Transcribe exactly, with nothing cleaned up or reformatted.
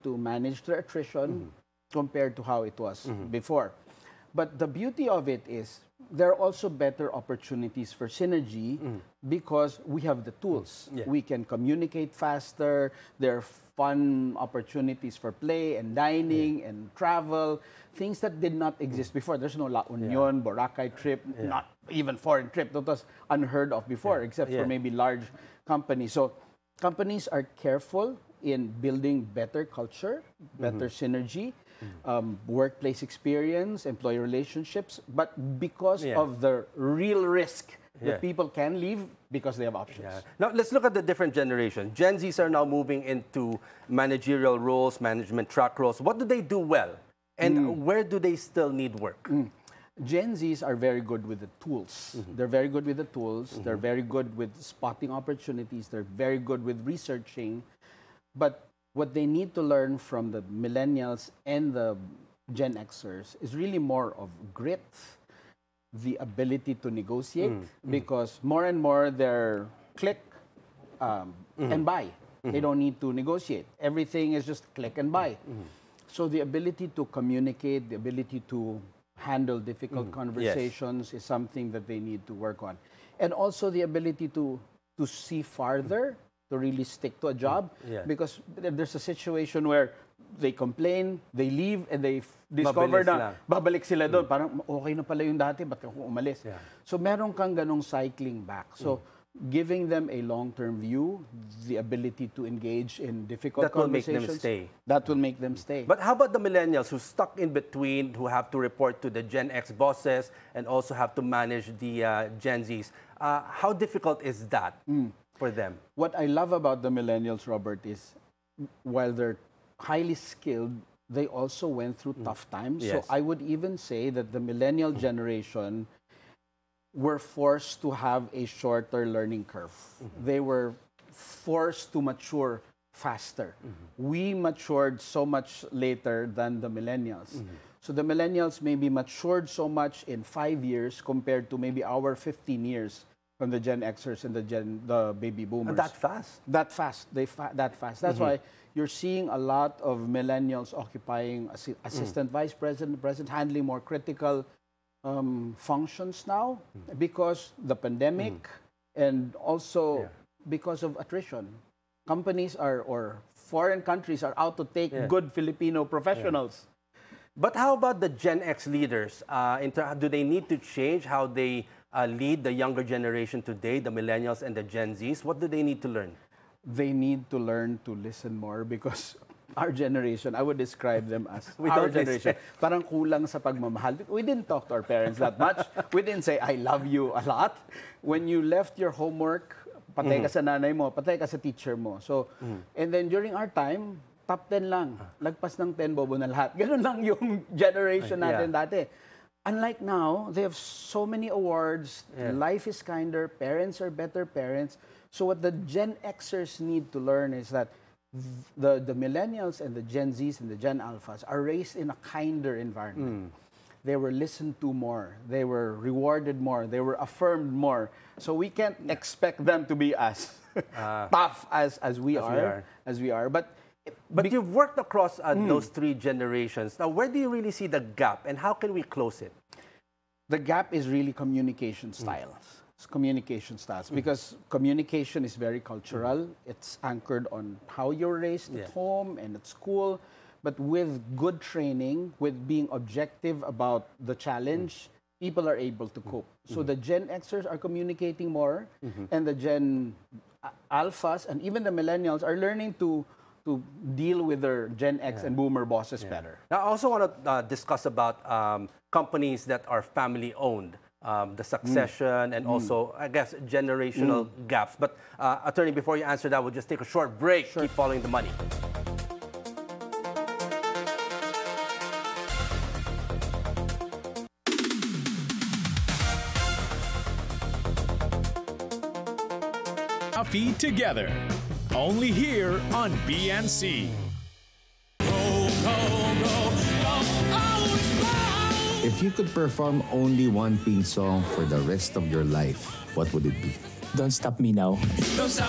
to manage their attrition mm-hmm. compared to how it was mm-hmm. before. But the beauty of it is there are also better opportunities for synergy mm. because we have the tools. Yeah. We can communicate faster. There are fun opportunities for play and dining yeah. and travel, things that did not exist before. There's no La Union, yeah. Boracay trip, yeah. not even foreign trip. That was unheard of before, yeah. except yeah. for maybe large companies. So companies are careful in building better culture, better mm-hmm. synergy, Um, workplace experience, employee relationships, but because yeah. of the real risk yeah. that people can leave because they have options. Yeah. Now, let's look at the different generations. Gen Zs are now moving into managerial roles, management track roles. What do they do well? And mm. where do they still need work? Mm. Gen Zs are very good with the tools. Mm-hmm. They're very good with the tools. Mm-hmm. They're very good with spotting opportunities. They're very good with researching. But what they need to learn from the millennials and the Gen Xers is really more of grit, the ability to negotiate, mm, because mm. more and more they're click um, mm. and buy. Mm. They don't need to negotiate. Everything is just click and buy. Mm. So the ability to communicate, the ability to handle difficult mm. conversations yes. is something that they need to work on. And also the ability to, to see farther, mm. to really stick to a job yeah. because there's a situation where they complain, they leave, and they discover Mabilis na lang. babalik sila doon. Mm. Parang okay na pala yung dati, ba't ako umalis? Yeah. So meron kang ganong cycling back. So mm. giving them a long-term view, the ability to engage in difficult that will conversations. Make them stay. That will make them stay. But how about the millennials who stuck in between, who have to report to the Gen X bosses and also have to manage the uh, Gen Zs? Uh, how difficult is that? Mm. For them. What I love about the millennials, Robert, is while they're highly skilled, they also went through mm. tough times. Yes. So I would even say that the millennial generation were forced to have a shorter learning curve. Mm-hmm. They were forced to mature faster. Mm-hmm. We matured so much later than the millennials. Mm-hmm. So the millennials maybe matured so much in five years compared to maybe our fifteen years from the Gen Xers and the Gen, the baby boomers. And that fast? That fast. They fa that fast. That's mm-hmm. why you're seeing a lot of millennials occupying assi assistant mm. vice president, president, handling more critical um, functions now mm. because the pandemic mm. and also yeah. because of attrition. Companies are, or foreign countries are out to take yeah. good Filipino professionals. Yeah. But how about the Gen X leaders? Uh, do they need to change how they Uh, lead the younger generation today, the millennials and the Gen Zs? What do they need to learn? They need to learn to listen more because our generation, I would describe them as we our don't generation. Listen. Parang kulang sa pagmamahal. We didn't talk to our parents that much. We didn't say, I love you a lot. When you left your homework, patay ka mm-hmm. sa nanay mo, patay ka sa teacher mo. So, mm-hmm. and then during our time, top ten lang. Lagpas ng ten, bobo na lahat. Ganun lang yung generation natin yeah. dati. Unlike now, they have so many awards, yeah. life is kinder, parents are better parents. So what the Gen Xers need to learn is that the, the millennials and the Gen Zs and the Gen Alphas are raised in a kinder environment. Mm. They were listened to more, they were rewarded more, they were affirmed more. So we can't expect them to be as uh, tough as, as, we, as are, we are, as we are. But But Be you've worked across uh, mm. those three generations. Now, where do you really see the gap, and how can we close it? The gap is really communication styles. Mm. It's communication styles, mm. because communication is very cultural. Mm. It's anchored on how you're raised yeah. at home and at school. But with good training, with being objective about the challenge, mm. people are able to cope. Mm. So the Gen Xers are communicating more, mm-hmm. and the Gen Alphas and even the millennials are learning to to deal with their Gen X yeah. and Boomer bosses yeah. better. Now, I also want to uh, discuss about um, companies that are family-owned, um, the succession, mm. and mm. also, I guess, generational mm. gaps. But, uh, Attorney, before you answer that, we'll just take a short break. Sure. Keep following the money. Coffee together. Only here on B N C. Go, go, go, go, oh, if you could perform only one Pink song for the rest of your life, what would it be? Don't Stop Me Now. Don't stop